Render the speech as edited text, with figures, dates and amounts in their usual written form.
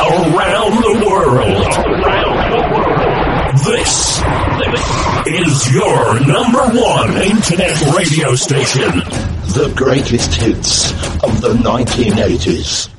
around the world. This is your number one internet radio station. The greatest hits of the 1980s.